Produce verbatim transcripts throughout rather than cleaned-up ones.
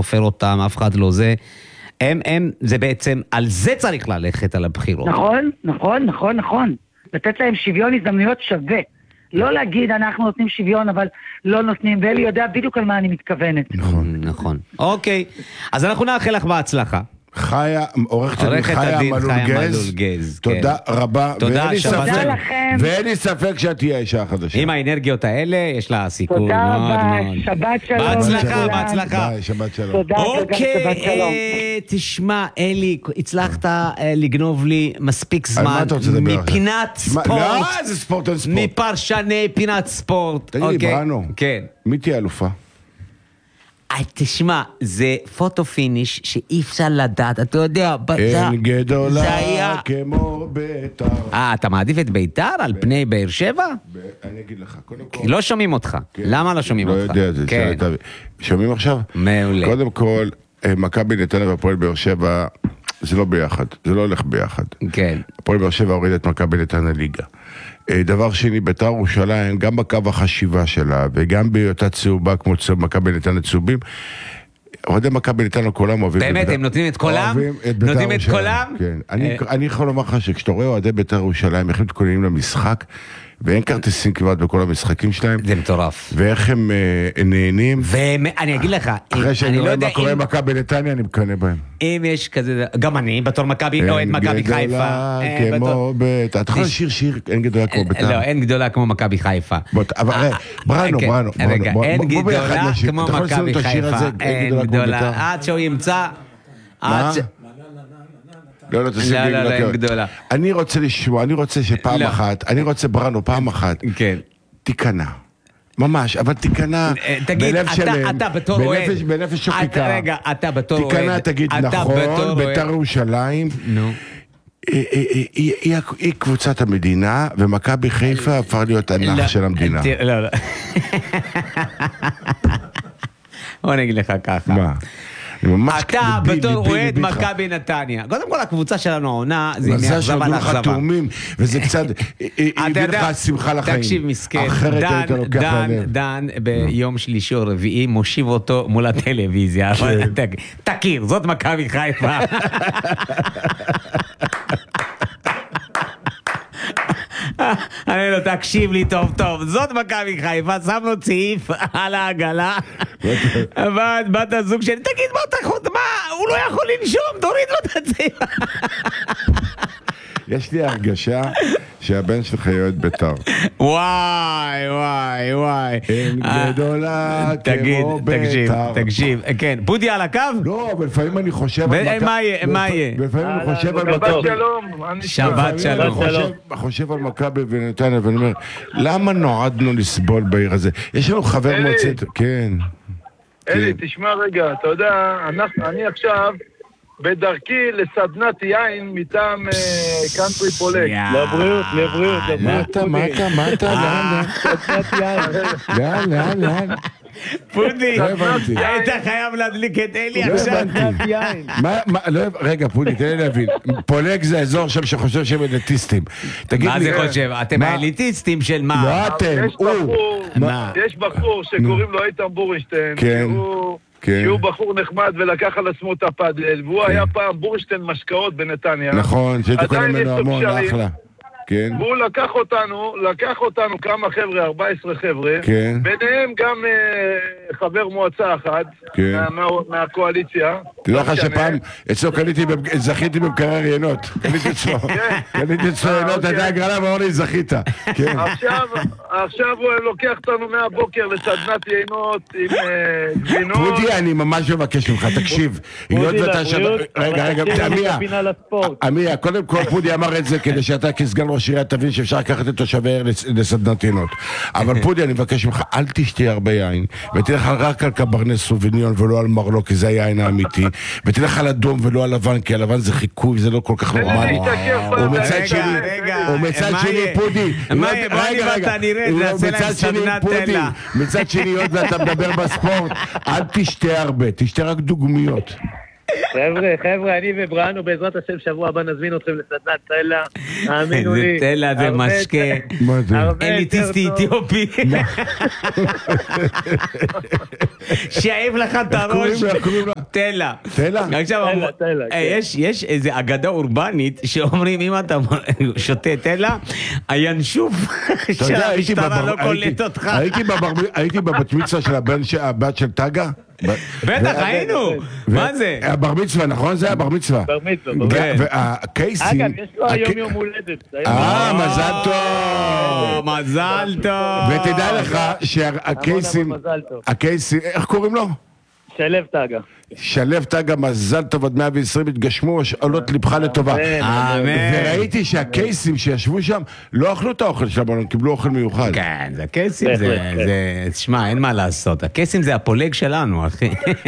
סופר אותם, אף אחד לא זה. הם, הם, זה בעצם, על זה צריך ללכת על הבחירות. נכון, נכון, נכון, נכון. לתת להם שוויון הזדמנויות שווה. לא להגיד אנחנו נותנים שוויון, אבל לא נותנים, ואלי יודע בדיוק על מה אני מתכוונת. נכון, נכון. אוקיי, אז אנחנו נאחל לך בהצלחה. חיה, עורכת הדין חיה מלול גז, תודה רבה, ואין לי ספק שאת תהיה האישה החדשה. עם האנרגיות האלה יש לה סיכוי. תודה רבה, שבת שלום. בהצלחה, בהצלחה. שבת שלום. תודה, אוקיי, תשמע, אלי, הצלחת לגנוב לי מספיק זמן מפינת ספורט. לא, זה ספורט על ספורט. מפרשני פינת ספורט. תגידי, בראנו, מי תהיה אלופה? תשמע, זה פוטו פיניש שאי אפשר לדעת, אתה יודע, אין גדולה כמו ביתר. אה, אתה מעדיף את ביתר על פני באר שבע? אני אגיד לך, קודם כל... לא שומעים אותך, למה לא שומעים אותך? לא יודע, זה שומעים עכשיו? מעולה. קודם כל, מכבי נתניה והפועל באר שבע, זה לא ביחד, זה לא הולך ביחד. כן. הפועל באר שבע הוריד את מכבי נתניה ליגה. דבר שני, בית"ר ירושלים, גם בקו החשיבה שלה, וגם בהיותה צהובה כמו מכבי נתניה צהובים, אוהדי מכבי נתניה כולם אוהבים... באמת, הם נותנים את קולם? נותנים את קולם? כן. אני יכול לומר לך שכשאתה רואה אוהדי בית"ר ירושלים, איך הם מתכוננים למשחק, ואין כרטיסים כמעט בכל המשחקים שלהם. זה מטורף. ואיך הם נהנים. ואני אגיד לך, אחרי שאני רואה מה קורה עם מכבי נתניה, אני מקנא בהם. אם יש כזה, גם אני, בתור מכבי, או את מכבי חיפה. אין גדולה כמו בית"ר. אתה יכול לשיר שיר, אין גדולה כמו בית"ר. לא, אין גדולה כמו מכבי חיפה. אבל, בראנו, בראנו. רגע, אין גדולה כמו מכבי חיפה. אין גדולה. עד שהוא ימצא... מה? לא, לא, תשים לי אין גדולה. אני רוצה לשמוע, אני רוצה שפעם אחת, אני רוצה בראנו פעם אחת, תיכנע. ממש, אבל תיכנע בלב שלם, בנפש שוקיקה. רגע, אתה בתור אוהד. תיכנע, תגיד נכון, בית"ר ירושלים. היא קבוצת המדינה, ומכבי חיפה הפך להיות הנח של המדינה. לא, לא. בוא נגיד לך ככה. מה? אתה בתור אוהד מכבי נתניה. קודם כל הקבוצה שלנו העונה זה מאכזבה לאכזבה. תאומים, וזה קצת הביא לך שמחה לחיים. תקשיב מסכן, דן, דן ביום שלישי או רביעי מושיב אותו מול הטלוויזיה. תכיר, זאת מכבי חיפה. אני לא, תקשיב לי טוב טוב, זאת מכבי חיפה, שמנו צעיף על העגלה, בת הזוג שלי, תגיד מה אתה חוד, מה, הוא לא יכול לנשום, תוריד לו את הצעיף. יש לי הרגשה שהבן שלך יועד בית"ר. וואי, וואי, וואי. אין גדולה כמו בית"ר. תקשיב, כן. פודי על הקו? לא, אבל לפעמים אני חושב... מה יהיה? מה יהיה? לפעמים אני חושב על מכבי... שבת שלום. אני חושב על מכבי ונתניה, ואני אומר, למה נועדנו לסבול בעיר הזה? יש לנו חבר מוצאת... כן. אלי, תשמע רגע, אתה יודע, אני עכשיו... בדרכי לסדנת יין מטעם קאנטרי פולק. לבריאות, לבריאות, לבריאות. מה אתה, מה אתה, מה אתה, לאן, סדנת יין. לאן, לאן, לאן. פודי, היית חייב להדליק את אלי עכשיו. רגע, פודי, תן לי להבין. פולק זה האזור שם שחושב שהם אליטיסטים. מה זה חושב? אתם האליטיסטים של מה? לא אתם, הוא. יש בחור שקוראים לו איתן בורשטיין. כן. שהוא בחור נחמד ולקח על עצמו את הפאדל, והוא היה פעם בורשטיין משקאות בנתניה. נכון, שתקול ממנו המון, אחלה. והוא לקח אותנו, לקח אותנו כמה חבר'ה, ארבע עשרה חבר'ה, ביניהם גם חבר מועצה אחת, מהקואליציה. תדע לך שפעם, אצלו זכיתי במקרר יינות. קניתי אצלו, קניתי אצלו יינות, אתה הגרלה ואורלי זכית. עכשיו הוא לוקח אותנו מהבוקר לסדנת יינות עם גבינות. פודי, אני ממש מבקש ממך, תקשיב. פודי לבריאות, רגע, רגע, אמיה, אמיה, קודם כל פודי אמר את זה כדי שאתה כסגן ראש עירייה תבין שאפשר לקחת את תושבי העיר לסדנת יינות. אבל פודי, אני מבקש ממך, אל תשתה הרבה יין, ותלך רק על קברנס סוביניון ולא על מרלו, כי זה היין האמיתי, ותלך על אדום ולא על לבן, כי הלבן זה חיקוי, זה לא כל כך נורמלי. ומצד שני, ומצד שני, פודי, רגע, רגע, מצד שני, פודי, מצד שני, עוד ואתה מדבר בספורט, אל תשתה הרבה, תשתה רק דוגמיות. חבר'ה, חבר'ה, אני ובראנו בעזרת השם שבוע הבא נזמין אתכם לסדנת תלה, האמינו לי. תלה זה משקה, אליטיסטי אתיופי. שעיב לך את הראש. תלה. תלה? יש איזו אגדה אורבנית שאומרים אם אתה שותה תלה, הינשוף של המשטרה לא קולט אותך. הייתי בבת מצווה של הבת של טגה. בטח, היינו. מה זה? הבר מצווה, נכון? זה הבר מצווה. בר מצווה. והקייסים... אגב, יש לו היום יום הולדת. אה, מזל טוב. מזל טוב. ותדע לך שהקייסים... הקייסים... איך קוראים לו? שלב טגה. שלב טגה, מזל טוב עד מאה ועשרים התגשמו, עולות לבך לטובה. וראיתי שהקייסים שישבו שם לא אכלו את האוכל שלהם, הם קיבלו אוכל מיוחד. כן, זה הקייסים, זה... תשמע, אין מה לעשות. הקייסים זה הפולג שלנו, אחי.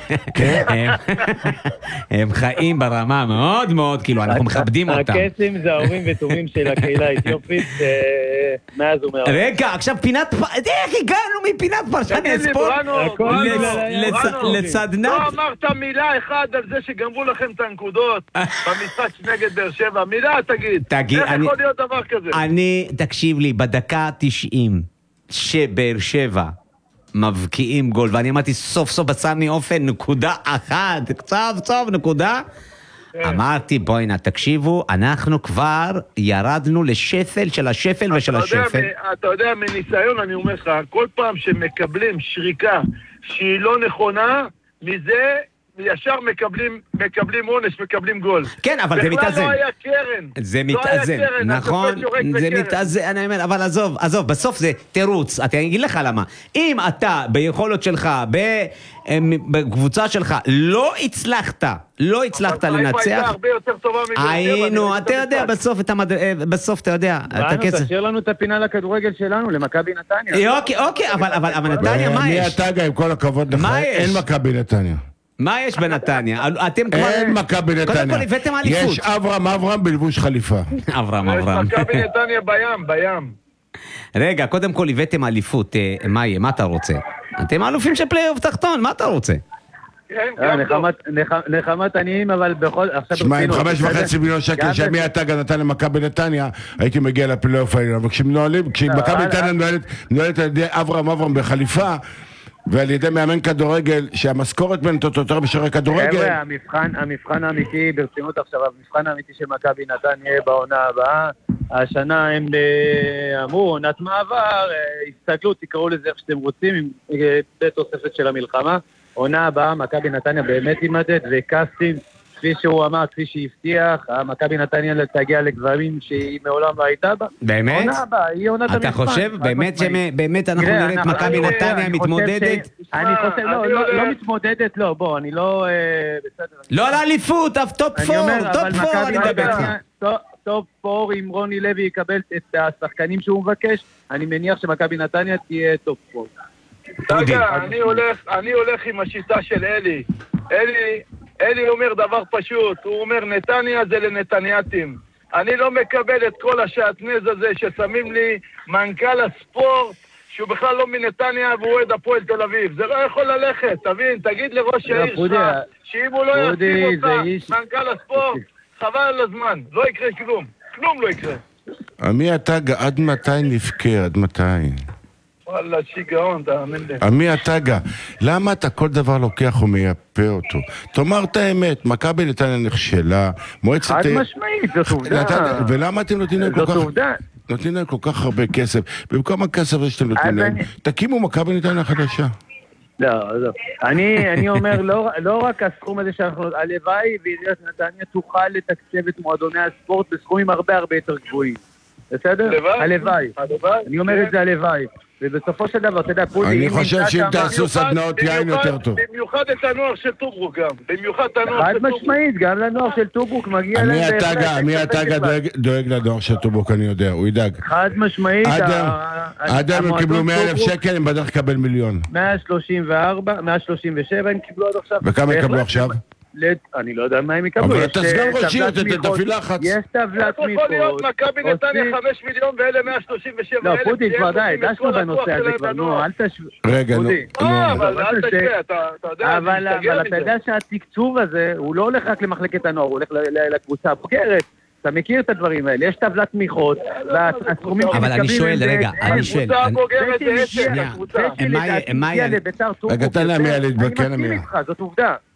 הם חיים ברמה מאוד מאוד, כאילו, אנחנו מכבדים אותם. הקייסים זה ההורים ותומים של הקהילה האתיופית מאז ומאז. רגע, עכשיו פינת... איך הגענו מפינת פרשני ספורט לסדנת... אמרת מילה אחד על זה שגמרו לכם את הנקודות במשחק נגד באר שבע, מילה תגיד. תגיד, איך אני, יכול להיות דבר כזה? אני, תקשיב לי, בדקה תשעים שבאר שבע מבקיעים גול, ואני אמרתי סוף סוף בסמי אופן נקודה אחת, סוף סוף נקודה, אמרתי בואי נה, תקשיבו, אנחנו כבר ירדנו לשפל של השפל ושל השפל. אתה יודע, מניסיון אני אומר לך, כל פעם שמקבלים שריקה שהיא לא נכונה, מזה ישר מקבלים, מקבלים עונש, מקבלים גול. כן, אבל זה מתאזן. בכלל לא היה קרן. זה מתאזן, נכון? זה מתאזן, אני אומר, אבל עזוב, עזוב, בסוף זה תירוץ. אני אגיד לך למה. אם אתה ביכולות שלך, בקבוצה שלך, לא הצלחת, לא הצלחת לנצח, היינו, אתה יודע, בסוף אתה יודע, תשאיר לנו את הפינה לכדורגל שלנו, למכבי נתניה. אוקיי, אוקיי, אבל נתניה, מה יש? מי הטגה, עם כל הכבוד לך, אין מכבי נתניה. מה יש בנתניה? אתם כבר... אין מכבי נתניה. קודם כל הבאתם אליפות. יש אברהם אברהם בלבוש חליפה. אברהם אברהם. יש מכבי נתניה בים, בים. רגע, קודם כל הבאתם אליפות. מה יהיה? מה אתה רוצה? אתם אלופים של פלייאוף תחתון, מה אתה רוצה? נחמת עניים, אבל בכל... שמע, עם חמש וחצי מיליון שקל שמי הטגה נתן למכבי נתניה, הייתי מגיע לפלייאוף העליון. אבל כשמנוהלים, כשמכבי נתניה נוהלת על ידי אברהם אברהם בחליפה, ועל ידי מאמן כדורגל שהמשכורת בין אותו יותר בשרי כדורגל. חבר'ה, המבחן, המבחן האמיתי ברצינות עכשיו, המבחן האמיתי של מכבי נתניה יהיה בעונה הבאה. השנה הם אמרו, עונת מעבר, הסתגלות, תקראו לזה איך שאתם רוצים, עם תוספת של המלחמה. עונה הבאה, מכבי נתניה באמת יימדד, וקסטים, כפי שהוא אמר, כפי שהבטיח, מכבי נתניה תגיע לגברים שהיא מעולם לא הייתה בה. באמת? עונה הבאה, היא עונת המבחן. אתה חושב, באמת אנחנו נראה את מכבי נתניה מתמודדת? אני חושב, לא מתמודדת, לא, בוא, אני לא... לא על האליפות, אף טופ פור, טופ פור, אני מדבר לך. טופ פור, אם רוני לוי יקבל את השחקנים שהוא מבקש, אני מניח שמכבי נתניה תהיה טופ פור. תגה, אני הולך עם השיטה של אלי. אלי... אלי אומר דבר פשוט, הוא אומר נתניה זה לנתניאתים. אני לא מקבל את כל השעטנז הזה ששמים לי מנכ"ל הספורט, שהוא בכלל לא מנתניה והוא אוהד הפועל תל אביב. זה לא יכול ללכת, תבין, תגיד לראש העיר שלך, שאם הוא לא ישים אותה, מנכ"ל הספורט, חבל על הזמן, לא יקרה כלום, כלום לא יקרה. עמי הטגה, עד מתי נפקר, עד מתי? וואלה, שיגעון, תאמין לי. עמי הטגה, למה אתה כל דבר לוקח ומייפה אותו? תאמר את האמת, מכבי נתניה נכשלה, מועצת... חד משמעית, זאת עובדה. ולמה אתם נותנים להם כל כך... זאת עובדה. נותנים להם כל כך הרבה כסף, במקום הכסף הזה שאתם נותנים להם, תקימו מכבי נתניה חדשה. לא, לא. אני אומר, לא רק הסכום הזה שאנחנו... הלוואי ועיריית נתניה תוכל לתקצב את מועדוני הספורט בסכומים הרבה הרבה יותר גבוהים. בסדר? הלוואי. אני אומר את זה הלוואי. ובסופו של דבר, אתה יודע, פודי... אני חושב שאם תעשו סדנאות יין יותר טוב. במיוחד את הנוער של טוברוק גם. במיוחד את הנוער של טוברוק. חד משמעית, גם לנוער של טוברוק מגיע להם... מי הטגה דואג לנוער של טוברוק, אני יודע, הוא ידאג. חד משמעית... אדם הם קיבלו מאה אלף שקל, הם בדרך לקבל מיליון. מאה שלושים וארבע, מאה שלושים ושבע הם קיבלו עד עכשיו. וכמה יקבלו עכשיו? אני לא יודע מה הם יקבלו. אבל אתה סגן ראש עיר, תפעיל לחץ. יש טבלת תמיכות. יכול להיות מכבי נתניה חמישה מיליון ואלה מאה שלושים ושבע אלף. לא, פודי, כבר די, דשנו בנושא הזה כבר, נו, אל תשווה. רגע, נו. אה, אבל אל תשווה, אתה יודע, אבל אתה יודע שהתקצוב הזה, הוא לא הולך רק למחלקת הנוער, הוא הולך לקבוצה הבוגרת. אתה מכיר את הדברים האלה, יש טבלת תמיכות, והסכומים אבל אני שואל, רגע, אני שואל. קבוצה בוגרת זה עשר, הקבוצה. רגע, תן לה מי הליד, כן, אני מסכים איתך, זאת עובדה.